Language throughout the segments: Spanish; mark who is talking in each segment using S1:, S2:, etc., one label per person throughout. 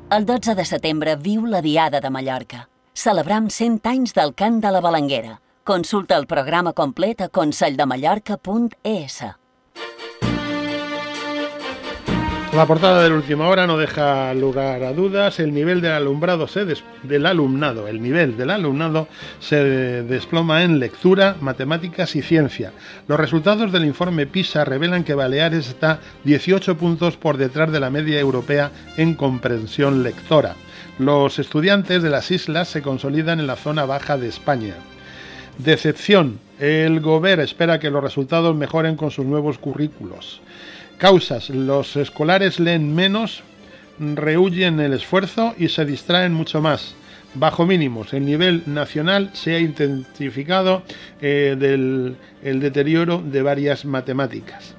S1: El 12 de setembre viu la Diada de Mallorca. Celebram 100 anys del cant de la Balanguera. Consulta el programa complet a conselldemallorca.es.
S2: La portada de la última hora no deja lugar a dudas. El nivel del alumnado se desploma en lectura, matemáticas y ciencia. Los resultados del informe PISA revelan que Baleares está 18 puntos por detrás de la media europea en comprensión lectora. Los estudiantes de las islas se consolidan en la zona baja de España. Decepción. El Govern espera que los resultados mejoren con sus nuevos currículos. Causas. Los escolares leen menos, rehuyen el esfuerzo y se distraen mucho más. Bajo mínimos. El nivel nacional se ha intensificado el deterioro de varias materias.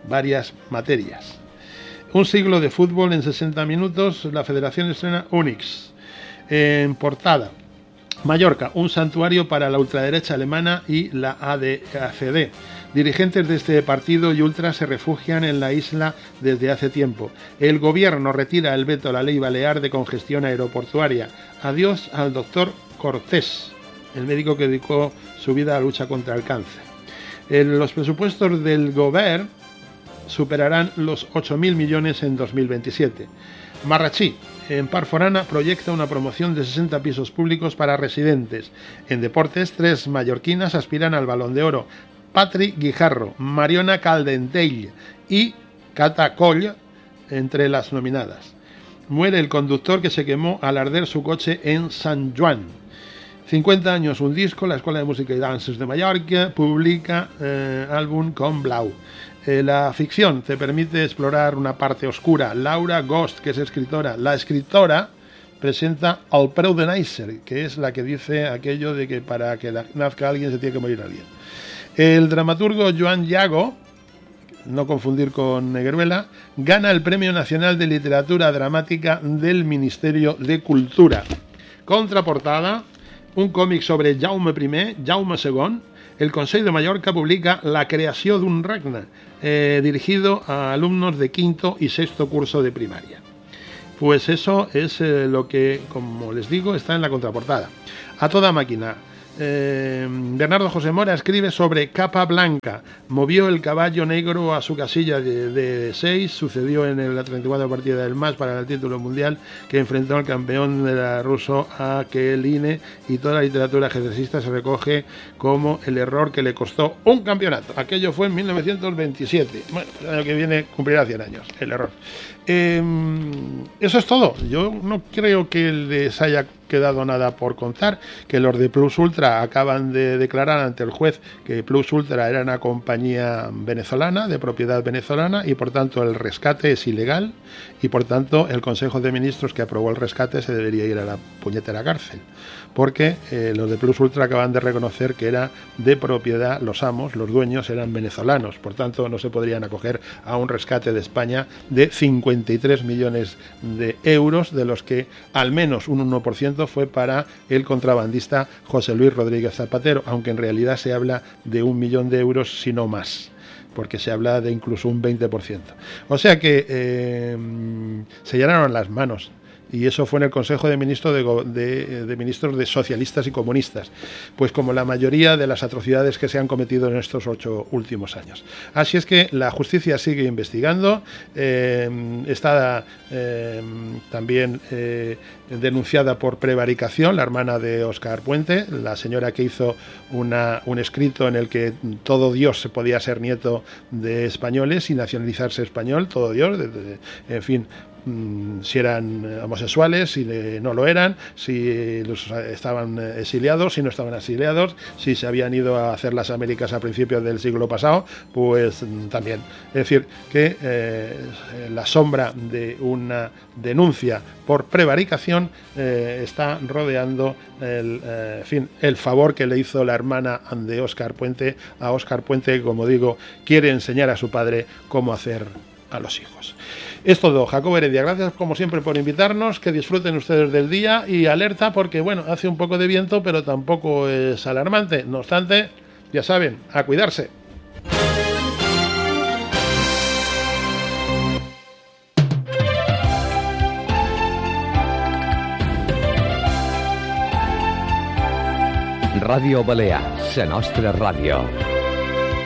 S2: Un siglo de fútbol en 60 minutos. La Federación estrena Unix. En portada. Mallorca, un santuario para la ultraderecha alemana y la ACD. Dirigentes de este partido y ultras se refugian en la isla desde hace tiempo. El gobierno retira el veto a la ley balear de congestión aeroportuaria. Adiós al doctor Cortés, el médico que dedicó su vida a la lucha contra el cáncer. Los presupuestos del Govern superarán los 8.000 millones en 2027. Marratxí, en Parforana, proyecta una promoción de 60 pisos públicos para residentes. En deportes, 3 mallorquinas aspiran al Balón de Oro. Patri Guijarro, Mariona Caldentell y Cata Coll entre las nominadas. Muere el conductor que se quemó al arder su coche en San Juan. 50 años un disco, la Escuela de Música y Danses de Mallorca publica álbum con Blau. La ficción te permite explorar una parte oscura. Laura Ghost, que es escritora. La escritora presenta El preu de néixer, que es la que dice aquello de que para que nazca alguien se tiene que morir alguien. El dramaturgo Joan Llago, no confundir con Negueruela, gana el Premio Nacional de Literatura Dramática del Ministerio de Cultura. Contraportada, un còmic sobre Jaume I, Jaume II. El Consell de Mallorca publica La creació d'un regne, dirigido a alumnos de quinto y sexto curso de primaria. Pues eso es lo que, como les digo, está en la contraportada. A toda máquina. Bernardo José Mora escribe sobre Capa Blanca. Movió el caballo negro a su casilla de 6. Sucedió en la 34 partida del MAS para el título mundial, que enfrentó al campeón de la ruso a Keline, y toda la literatura ajedrecista se recoge como el error que le costó un campeonato. Aquello fue en 1927. Bueno, el año que viene cumplirá 100 años el error. Eso es todo. Yo no creo que les haya quedado nada por contar, que los de Plus Ultra acaban de declarar ante el juez que Plus Ultra era una compañía venezolana, de propiedad venezolana, y por tanto el rescate es ilegal, y por tanto el Consejo de Ministros que aprobó el rescate se debería ir a la puñetera cárcel, porque los de Plus Ultra acaban de reconocer que era de propiedad, los amos, los dueños eran venezolanos, por tanto no se podrían acoger a un rescate de España de 53 millones de euros, de los que al menos un 1% fue para el contrabandista José Luis Rodríguez Zapatero, aunque en realidad se habla de 1 millón de euros, si no más, porque se habla de incluso un 20%. O sea que se llenaron las manos. Y eso fue en el Consejo de Ministros de Ministros de socialistas y comunistas, pues como la mayoría de las atrocidades que se han cometido en estos 8 últimos años. Así es que la justicia sigue investigando, está también denunciada por prevaricación la hermana de Óscar Puente, la señora que hizo un escrito en el que todo Dios se podía ser nieto de españoles y nacionalizarse español, todo Dios, en fin, si eran homosexuales, si no lo eran, si estaban exiliados, si no estaban exiliados, si se habían ido a hacer las Américas a principios del siglo pasado, pues también. Es decir, que la sombra de una denuncia por prevaricación está rodeando el favor que le hizo la hermana de Óscar Puente a Óscar Puente, que, como digo, quiere enseñar a su padre cómo hacer a los hijos. Es todo, Jacobo Heredia, gracias como siempre por invitarnos, que disfruten ustedes del día, y alerta porque, bueno, hace un poco de viento, pero tampoco es alarmante. No obstante, ya saben, a cuidarse.
S3: Ràdio Balear, la nostra ràdio.